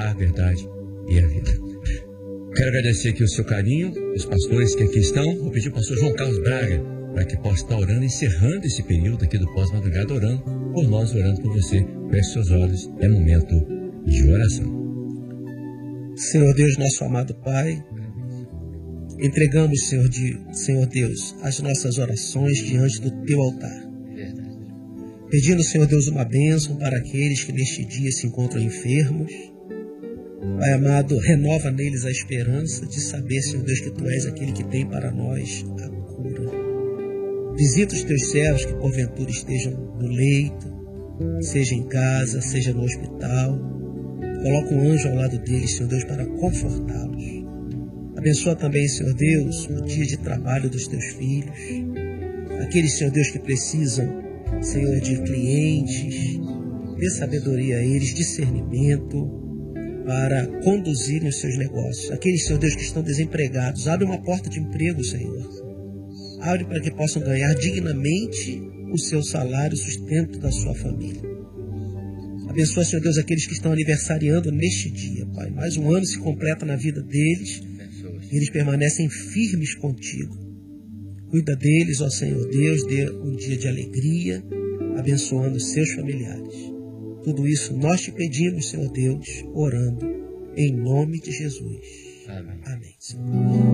a verdade e a vida. Quero agradecer aqui o seu carinho, os pastores que aqui estão. Vou pedir ao pastor João Carlos Braga para que possa estar orando, encerrando esse período aqui do pós-madrugada, orando por nós, orando por você. Feche seus olhos, é momento de oração. Senhor Deus, nosso amado Pai, entregamos, Senhor Deus, as nossas orações diante do Teu altar. Pedindo, Senhor Deus, uma bênção para aqueles que neste dia se encontram enfermos. Pai amado, renova neles a esperança de saber, Senhor Deus, que Tu és aquele que tem para nós a cura. Visita os Teus servos que porventura estejam no leito, seja em casa, seja no hospital. Coloca um anjo ao lado deles, Senhor Deus, para confortá-los. Abençoa também, Senhor Deus, o dia de trabalho dos Teus filhos. Aqueles, Senhor Deus, que precisam, Senhor, de clientes. Dê sabedoria a eles, discernimento para conduzirem os seus negócios. Aqueles, Senhor Deus, que estão desempregados, abre uma porta de emprego, Senhor. Abre para que possam ganhar dignamente o seu salário, o sustento da sua família. Abençoa, Senhor Deus, aqueles que estão aniversariando neste dia, Pai. Mais um ano se completa na vida deles e eles permanecem firmes contigo. Cuida deles, ó Senhor Deus, dê um dia de alegria, abençoando os seus familiares. Tudo isso nós te pedimos, Senhor Deus, orando em nome de Jesus. Amém. Amém, Senhor.